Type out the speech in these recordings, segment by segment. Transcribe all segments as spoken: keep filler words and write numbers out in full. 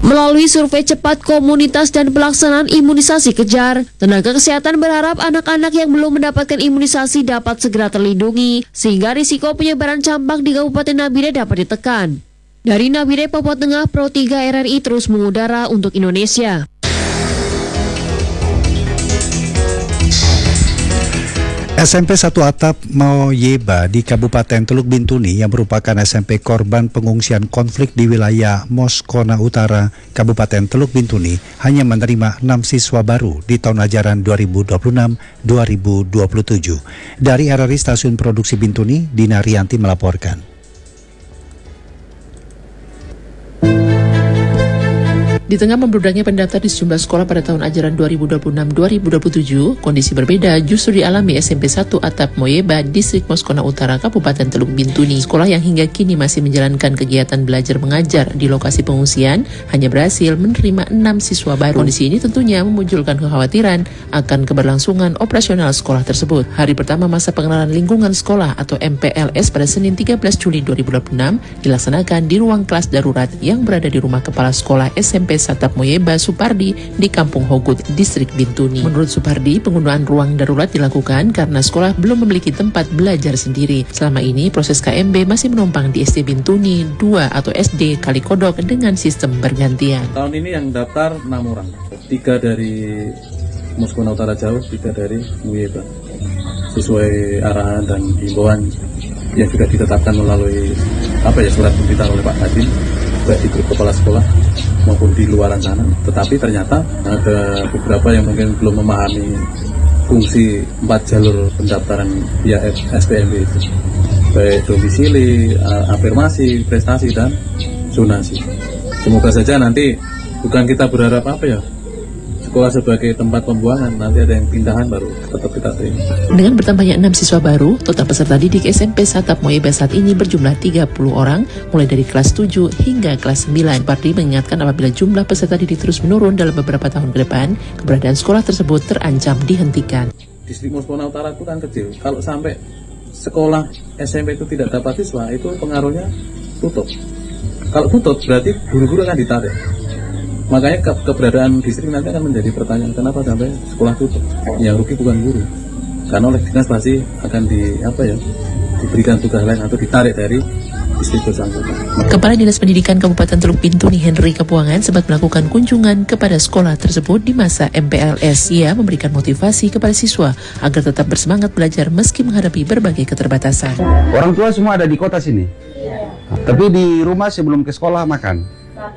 Melalui survei cepat komunitas dan pelaksanaan imunisasi kejar, tenaga kesehatan berharap anak-anak yang belum mendapatkan imunisasi dapat segera terlindungi, sehingga risiko penyebaran campak di Kabupaten Nabire dapat ditekan. Dari Nabire, Papua Tengah, Pro tiga R R I terus mengudara untuk Indonesia. S M P satu Atap Moyeba di Kabupaten Teluk Bintuni yang merupakan S M P korban pengungsian konflik di wilayah Moskona Utara, Kabupaten Teluk Bintuni, hanya menerima enam siswa baru di tahun ajaran dua ribu dua puluh enam dua ribu dua puluh tujuh. Dari R R I Stasiun Produksi Bintuni, Dina Rianti melaporkan. Di tengah membludaknya pendaftar di sejumlah sekolah pada tahun ajaran dua ribu dua puluh enam dua ribu dua puluh tujuh, kondisi berbeda justru dialami S M P satu Atap Moyeba, Distrik Moskona Utara, Kabupaten Teluk Bintuni. Sekolah yang hingga kini masih menjalankan kegiatan belajar mengajar di lokasi pengungsian hanya berhasil menerima enam siswa baru. Kondisi ini tentunya memunculkan kekhawatiran akan keberlangsungan operasional sekolah tersebut. Hari pertama masa pengenalan lingkungan sekolah atau M P L S pada Senin tiga belas Juli dua ribu dua puluh enam dilaksanakan di ruang kelas darurat yang berada di rumah kepala sekolah S M P Satap Moyeba Supardi di Kampung Hogut, Distrik Bintuni. Menurut Supardi, penggunaan ruang darurat dilakukan karena sekolah belum memiliki tempat belajar sendiri. Selama ini, proses K M B masih menumpang di S D Bintuni dua atau S D Kalikodok dengan sistem bergantian. Tahun ini yang daftar enam orang, tiga dari Moskona Utara Jauh, tiga dari Moyeba. Sesuai arahan dan himbauan yang sudah ditetapkan melalui apa ya surat pemberitahuan oleh Pak Kadin, baik di grup kepala sekolah maupun di luaran sana. Tetapi ternyata ada beberapa yang mungkin belum memahami fungsi empat jalur pendaftaran via S P M B itu, baik domisili, afirmasi, prestasi, dan zonasi. Semoga saja nanti bukan kita berharap apa ya, sekolah sebagai tempat pembuangan, nanti ada yang pindahan baru tetap kita terima. Dengan bertambahnya enam siswa baru, total peserta didik S M P Satap Moyeba saat ini berjumlah tiga puluh orang, mulai dari kelas tujuh hingga kelas sembilan. Supardi mengingatkan apabila jumlah peserta didik terus menurun dalam beberapa tahun ke depan, keberadaan sekolah tersebut terancam dihentikan. Distrik Moskona Utara itu kan kecil, kalau sampai sekolah S M P itu tidak dapat siswa, itu pengaruhnya tutup. Kalau tutup berarti guru-guru akan ditarik. Makanya ke keberadaan distrik nanti akan menjadi pertanyaan, kenapa sampai sekolah tutup? Yang rugi bukan guru, karena oleh dinas pasti akan di apa ya diberikan tugas lain atau ditarik dari distrik bersangkutan. Kepala Dinas Pendidikan Kabupaten Teluk Bintuni Henry Kapuangan sempat melakukan kunjungan kepada sekolah tersebut di masa M P L S. Ia memberikan motivasi kepada siswa agar tetap bersemangat belajar meski menghadapi berbagai keterbatasan. Orang tua semua ada di kota sini, tapi di rumah sebelum ke sekolah makan.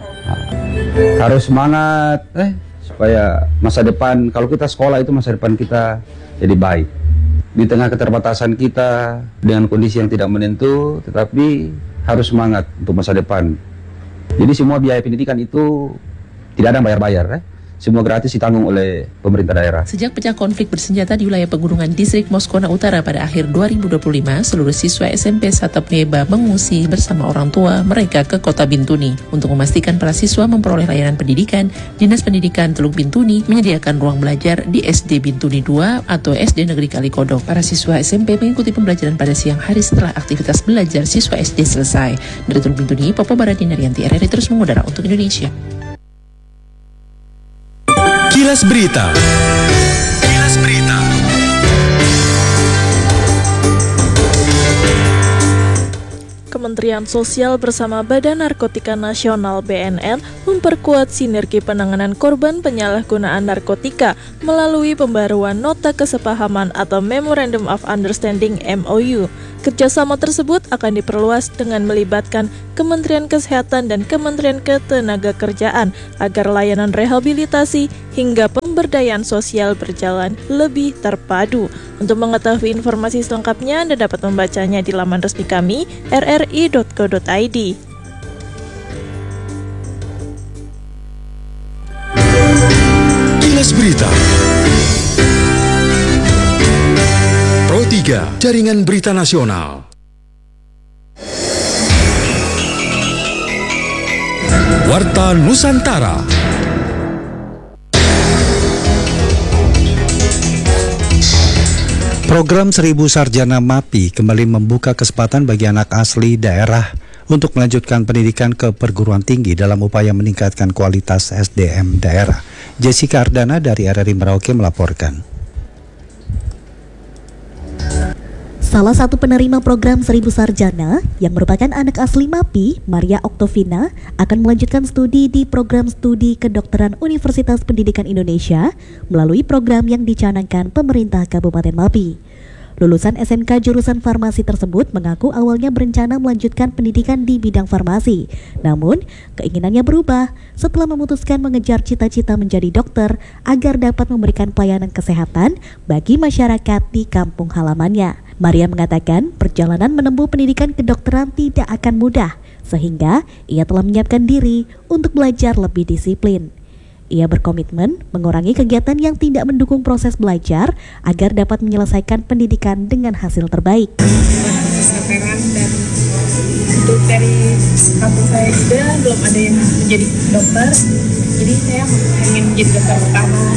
Harus semangat eh supaya masa depan, kalau kita sekolah itu masa depan kita jadi baik. Di tengah keterbatasan kita dengan kondisi yang tidak menentu, tetapi harus semangat untuk masa depan. Jadi semua biaya pendidikan itu tidak ada bayar-bayar, eh? Semua gratis ditanggung oleh pemerintah daerah. Sejak pecah konflik bersenjata di wilayah pegunungan Distrik Moskona Utara pada akhir dua ribu dua puluh lima, seluruh siswa S M P Satap Moyeba mengungsi bersama orang tua mereka ke kota Bintuni. Untuk memastikan para siswa memperoleh layanan pendidikan, Dinas Pendidikan Teluk Bintuni menyediakan ruang belajar di S D Bintuni dua atau S D Negeri Kalikodok. Para siswa S M P mengikuti pembelajaran pada siang hari setelah aktivitas belajar siswa S D selesai. Dari Teluk Bintuni, Papua Barat, Dina Rianti, R R I terus mengudara untuk Indonesia. Kilas Berita. Kilas Berita. Kementerian Sosial bersama Badan Narkotika Nasional B N N memperkuat sinergi penanganan korban penyalahgunaan narkotika melalui pembaruan Nota Kesepahaman atau Memorandum of Understanding M O U. Kerjasama tersebut akan diperluas dengan melibatkan Kementerian Kesehatan dan Kementerian Ketenagakerjaan agar layanan rehabilitasi hingga pemberdayaan sosial berjalan lebih terpadu. Untuk mengetahui informasi selengkapnya, Anda dapat membacanya di laman resmi kami r r i dot co dot i d. Kilas Berita. Pro tiga, Jaringan Berita Nasional. Warta Nusantara. Program Seribu Sarjana MAPI kembali membuka kesempatan bagi anak asli daerah untuk melanjutkan pendidikan ke perguruan tinggi dalam upaya meningkatkan kualitas S D M daerah. Jessica Ardana dari R R I Merauke melaporkan. Salah satu penerima program Seribu Sarjana yang merupakan anak asli MAPI, Maria Oktovina, akan melanjutkan studi di program studi kedokteran Universitas Pendidikan Indonesia melalui program yang dicanangkan pemerintah Kabupaten MAPI. Lulusan S M K jurusan farmasi tersebut mengaku awalnya berencana melanjutkan pendidikan di bidang farmasi. Namun, keinginannya berubah setelah memutuskan mengejar cita-cita menjadi dokter agar dapat memberikan pelayanan kesehatan bagi masyarakat di kampung halamannya. Maria mengatakan perjalanan menempuh pendidikan kedokteran tidak akan mudah, sehingga ia telah menyiapkan diri untuk belajar lebih disiplin. Ia berkomitmen mengurangi kegiatan yang tidak mendukung proses belajar agar dapat menyelesaikan pendidikan dengan hasil terbaik. Kesabaran dan untuk dari kampung saya juga belum ada yang menjadi dokter, jadi saya ingin menjadi dokter pertama.